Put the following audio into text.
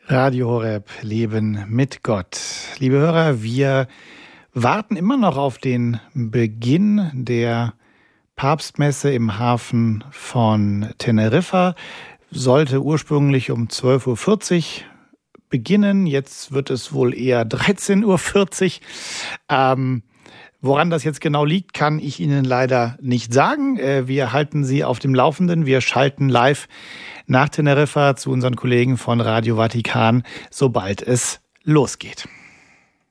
Radio Horeb, Leben mit Gott. Liebe Hörer, wir warten immer noch auf den Beginn der Papstmesse im Hafen von Teneriffa. Sollte ursprünglich um 12:40 Uhr beginnen. Jetzt wird es wohl eher 13:40 Uhr. Woran das jetzt genau liegt, kann ich Ihnen leider nicht sagen. Wir halten Sie auf dem Laufenden. Wir schalten live nach Teneriffa zu unseren Kollegen von Radio Vatikan, sobald es losgeht.